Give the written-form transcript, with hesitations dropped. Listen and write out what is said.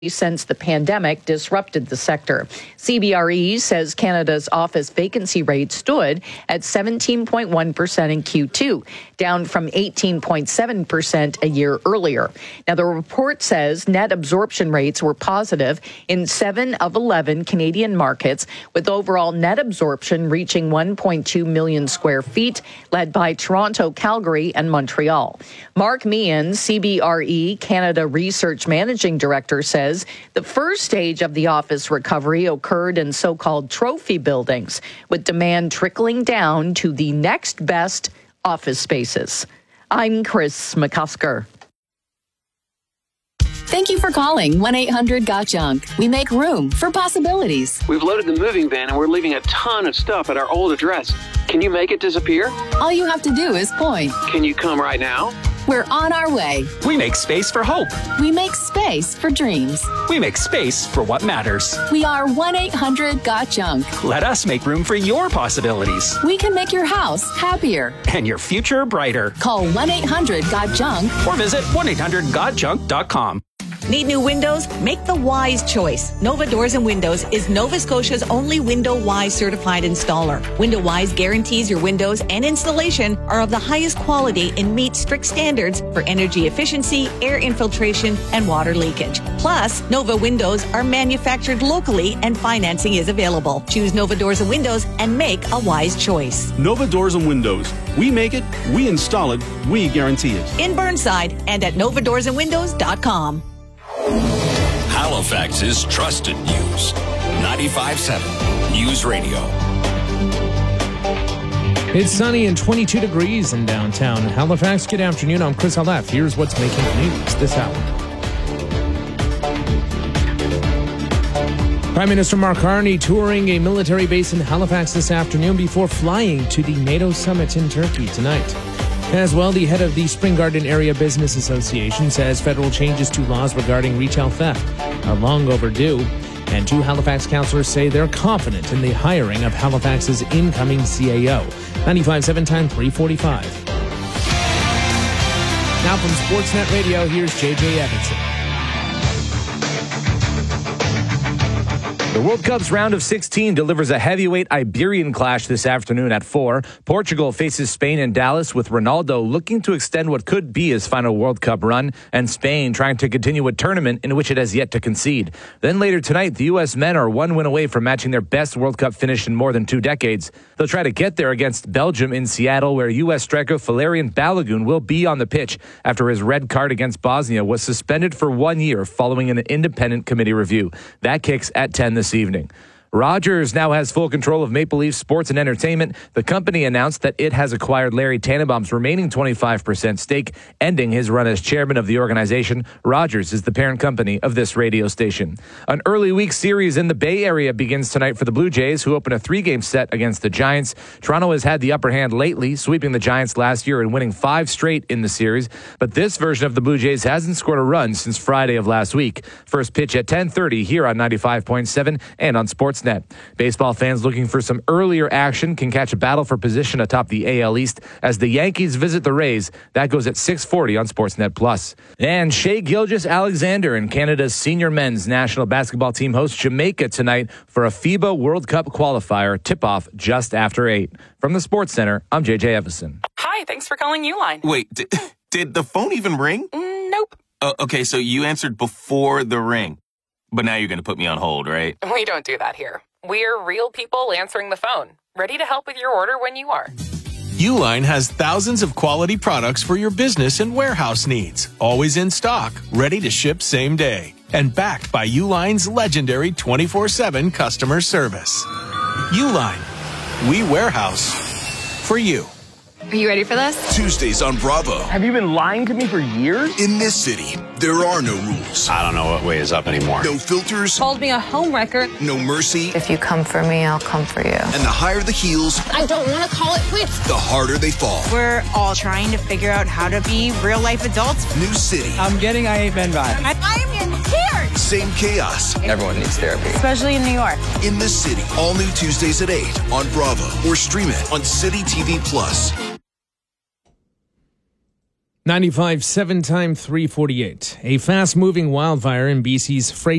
since the pandemic disrupted the sector. CBRE says Canada's office vacancy rate stood at 17.1% in Q2, down from 18.7% a year earlier. Now, the report says net absorption rates were positive in 7 of 11 Canadian markets, with overall net absorption reaching 1.2 million square feet, led by Toronto, Calgary, and Montreal. Mark Meehan, CBRE Canada Research Managing Director, says the first stage of the office recovery occurred in so-called trophy buildings, with demand trickling down to the next best office spaces. I'm Chris McCusker. Thank you for calling 1-800-GOT-JUNK. We make room for possibilities. We've loaded the moving van and we're leaving a ton of stuff at our old address. Can you make it disappear? All you have to do is point. Can you come right now? We're on our way. We make space for hope. We make space for dreams. We make space for what matters. We are 1-800-GOT-JUNK. Let us make room for your possibilities. We can make your house happier. And your future brighter. Call 1-800-GOT-JUNK. Or visit 1-800-GOT-JUNK.com. Need new windows? Make the wise choice. Nova Doors and Windows is Nova Scotia's only Window Wise certified installer. Window Wise guarantees your windows and installation are of the highest quality and meet strict standards for energy efficiency, air infiltration, and water leakage. Plus, Nova Windows are manufactured locally and financing is available. Choose Nova Doors and Windows and make a wise choice. Nova Doors and Windows. We make it, we install it, we guarantee it. In Burnside and at novadoorsandwindows.com. Halifax's trusted news. 95.7 News Radio. It's sunny and 22 degrees in downtown Halifax. Good afternoon. I'm Chris Halef. Here's what's making news this hour. Prime Minister Mark Carney touring a military base in Halifax this afternoon before flying to the NATO summit in Turkey tonight. As well, the head of the Spring Garden Area Business Association says federal changes to laws regarding retail theft are long overdue. And 2 Halifax councillors say they're confident in the hiring of Halifax's incoming CAO. 95.7 time 3:45. Now from Sportsnet Radio, here's JJ Evanson. The World Cup's round of 16 delivers a heavyweight Iberian clash this afternoon at 4. Portugal faces Spain in Dallas, with Ronaldo looking to extend what could be his final World Cup run, and Spain trying to continue a tournament in which it has yet to concede. Then later tonight, the U.S. men are 1 win away from matching their best World Cup finish in more than 2 decades. They'll try to get there against Belgium in Seattle, where U.S. striker Valerian Balogun will be on the pitch after his red card against Bosnia was suspended for 1 year following an independent committee review. That kicks at 10 this evening. Rogers now has full control of Maple Leaf Sports and Entertainment. The company announced that it has acquired Larry Tannenbaum's remaining 25% stake, ending his run as chairman of the organization. Rogers is the parent company of this radio station. An early week series in the Bay Area begins tonight for the Blue Jays, who open a 3-game set against the Giants. Toronto has had the upper hand lately, sweeping the Giants last year and winning 5 straight in the series. But this version of the Blue Jays hasn't scored a run since Friday of last week. First pitch at 10:30 here on 95.7 and on Sportsnet. Baseball fans looking for some earlier action can catch a battle for position atop the AL East as the Yankees visit the Rays. That goes at 6:40 on Sportsnet Plus. And Shai Gilgeous-Alexander and Canada's senior men's national basketball team host Jamaica tonight for a FIBA World Cup qualifier tip-off just after 8. From the Sports Center, I'm JJ Evison. Hi, thanks for calling Uline. Wait, did the phone even ring? Nope. Okay, so you answered before the ring. But now you're going to put me on hold, right? We don't do that here. We're real people answering the phone, ready to help with your order when you are. Uline has thousands of quality products for your business and warehouse needs. Always in stock, ready to ship same day. And backed by Uline's legendary 24/7 customer service. Uline. We warehouse for you. Are you ready for this? Tuesdays on Bravo. Have you been lying to me for years? In this city, there are no rules. I don't know what way is up anymore. No filters. Called me a homewrecker. No mercy. If you come for me, I'll come for you. And the higher the heels, I don't want to call it quits. the harder they fall. We're all trying to figure out how to be real-life adults. New city. I'm getting I Hate Men vibes. I'm in tears. Same chaos. Everyone needs therapy. Especially in New York. In this city. All new Tuesdays at 8 on Bravo. Or stream it on City TV Plus. 95.7 time 3:48. A fast-moving wildfire in BC's Fraser